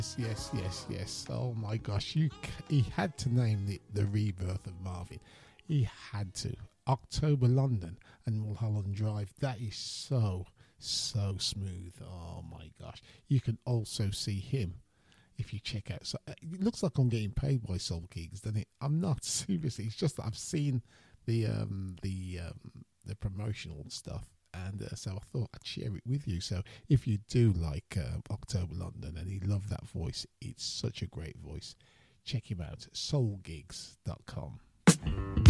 Yes. Oh my gosh, he had to name the rebirth of Marvin. He had to. October London and Mulholland Drive. That is so smooth. Oh my gosh. You can also see him if you check out. So it looks like I'm getting paid by Soul Gigs, doesn't it? I'm not, seriously. It's just that I've seen the promotional stuff, and so I thought I'd share it with you. So if you do like October London and you love that voice, it's such a great voice. Check him out, soulgigs.com.